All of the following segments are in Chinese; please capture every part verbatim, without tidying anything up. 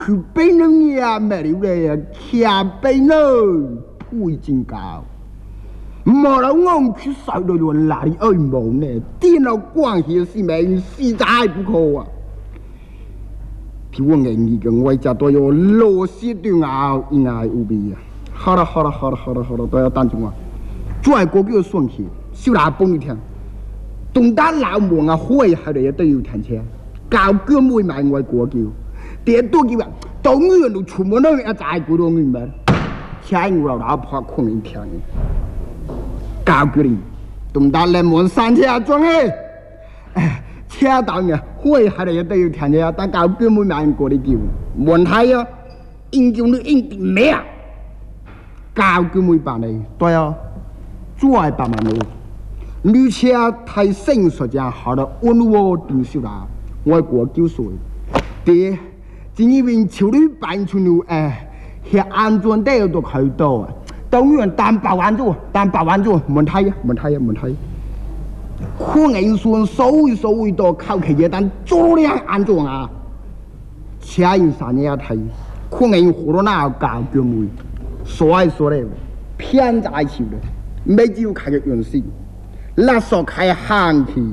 去被人也没了嘞，看被人不真高。莫老我去晒到乱哪里爱毛呢？电脑关系是没实在不可啊！听我言语跟外家都有螺丝对熬，应该无比啊！好了好了好了好了好了，都要等住我。再过几个双气，小拿帮你听。东单老门啊，会喺度都要停車，教腳妹買外國叫，啲多叫啊，到女人都出門都一寨嗰度明白，請我老老婆困一聽，教腳你，東單嚟門山車裝起，車到嘅會喺度都要停車，但教腳妹買過嚟叫，門睇啊，應叫你應定咩啊？教腳妹辦你，對啊，再辦埋你。女車太成熟就好了，温和定少啦，外國叫水。啲，今日邊潮女扮出了誒，係安裝都有到渠道啊，當然擔白玩咗，擔白玩咗，問題啊，問題啊，問題。可能算所謂所謂到靠其嘢，但做量安裝啊，車人三年睇，可能好多那教叫妹，所以說咧，偏在潮咧，沒只有開個原先。那所開行去，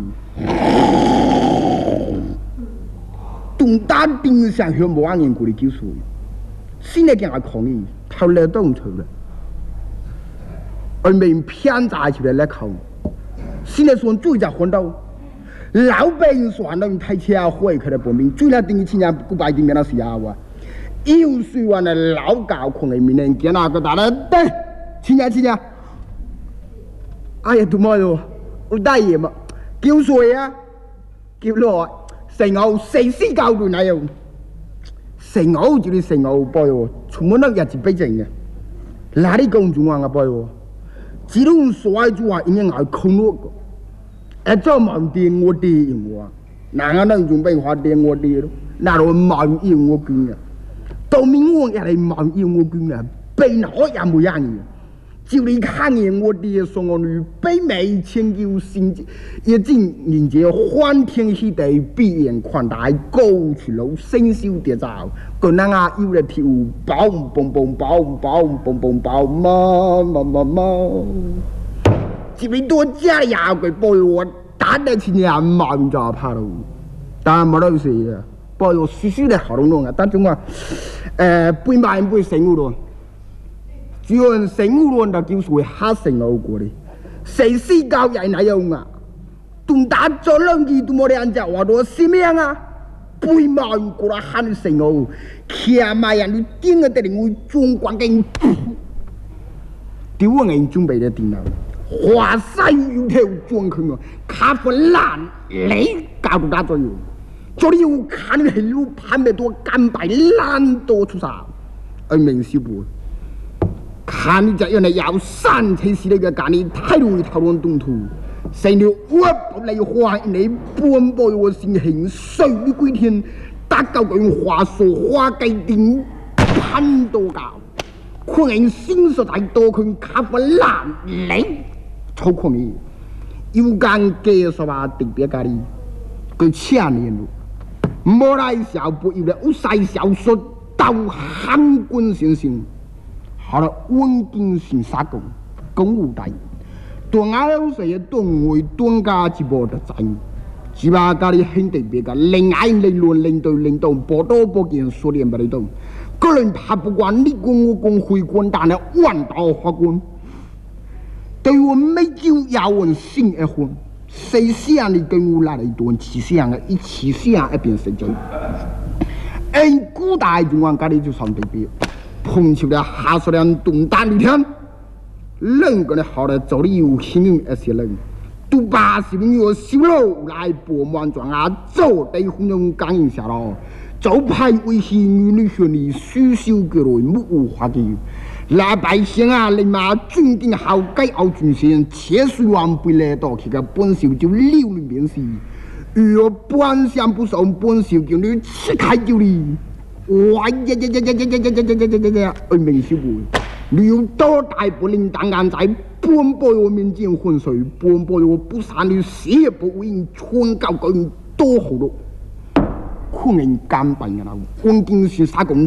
東單冰箱向冇人過嚟叫水，現在見我抗議，頭嚟都唔錯啦，而明偏在出嚟嚟靠，現在算最就看到，老百姓算到太車會佢哋報名，最嚟定錢人古拜定嘅那時候啊，有時話呢老教抗議，明年見那個大啦，得，錢人錢人。哎呀，做乜嘢？我大爺嘛，叫水啊，叫落成牛四絲教斷嚟又，成牛就你成牛背喎，全部都日子俾正嘅，哪啲公眾話我背喎，只ต้อง所謂做話應該係空落個，一早冇電我啲用喎，嗱我能準備話電我啲咯，嗱我冇用我捐嘅，到面我又係冇用我捐嘅，被我也冇樣嘅。就你看見我哋送我女北美千九新一進人家歡天喜地閉眼寬大高處路聲笑跌造個那啊有嚟跳爆嘣嘣爆爆嘣嘣爆嘛嘛嘛嘛就你多家也佢背我打得起人嘛唔就怕咯但係冇得事嘅背我輸輸嚟好弄弄啊但係我誒背埋背成嗰度只要成烏亂就叫做黑成路過嚟，誰是教人係用啊？東打咗兩句都冇人就話到什麼樣啊？背埋過來喊成路，騎埋人哋點嘅地會中關嘅，屌人準備嘅電腦，華西要條裝佢啊，卡粉爛你教到打咗要，做你要看係路攀得多干白爛多出啥，而明少輩。看你這樣的要三七四那個干你太容易討論動圖，成了我不嚟話你半步我先行水於歸天，打到佢話數花計定攀多高，可能先實在多佢卡不爛你，超狂意，有間介紹話特別咖喱，佢千年咯，冇來小不有了烏曬小說到韓國先生。好了，穩健性殺工，公務大，當下有些當為當家之波的在，只把家裡很特別個，另外另論另對另動，波多波見數年不離動，個人怕不慣你講我講回官，但係彎道法官，對我沒就要問心一婚，誰想你跟我來了一段起想嘅，一起想一邊誰做？按古代中國家裡就算特別。碰巧了下出兩東單裏天，人個呢好了走的有幸運一些人，都把是民有修路來博滿莊啊，走得紅用感應下咯，就派危險與女學你輸修個來木無話題，老百姓啊，你媽軍定好該熬軍線，切水王不來到佢個本少就溜裏面是，若半相不送本少叫你吃開就你。哇呀呀呀呀呀呀呀呀呀呀呀！而明小輩，你要多大不靈當眼仔，半杯我面前混水，半杯我不散你死也不會穿教佢多好多。 可能干白了，黄金是啥公